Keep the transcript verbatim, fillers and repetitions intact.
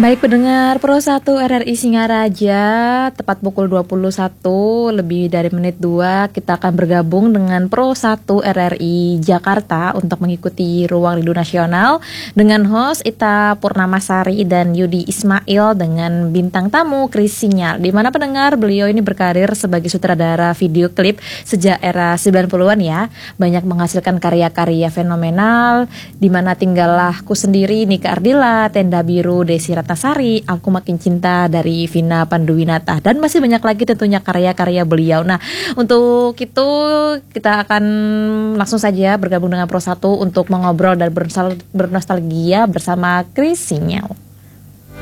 Baik pendengar Pro satu R R I Singaraja, tepat pukul dua puluh satu lebih dari menit dua kita akan bergabung dengan Pro satu R R I Jakarta untuk mengikuti Ruang Rindu Nasional dengan host Ita Purnamasari dan Yudi Ismail dengan bintang tamu Kris Sinyal. Di mana pendengar, beliau ini berkarir sebagai sutradara video klip sejak era sembilan puluhan ya. Banyak menghasilkan karya-karya fenomenal, di mana Tinggallah Ku Sendiri, Nika Ardila, Tenda Biru, Desi Ratnasari, Aku Makin Cinta dari Vina Panduwinata, dan masih banyak lagi tentunya karya-karya beliau. Nah, untuk itu kita akan langsung saja bergabung dengan Pro satu untuk mengobrol dan bernostalgia bersama Kris Sinyal.